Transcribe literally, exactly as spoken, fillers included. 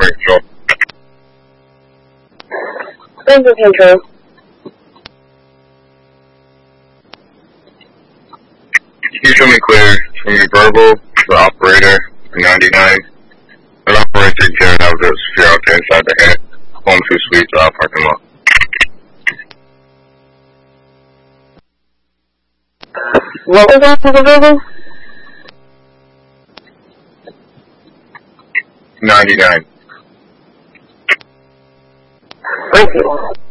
control. Thank you, control. Can you show me clear from your verbal to the operator for ninety-nine? The operator take care of the sphere out there inside the head. Home two suites, out parking lot. What was that for the verbal? ninety-nine. Thank you.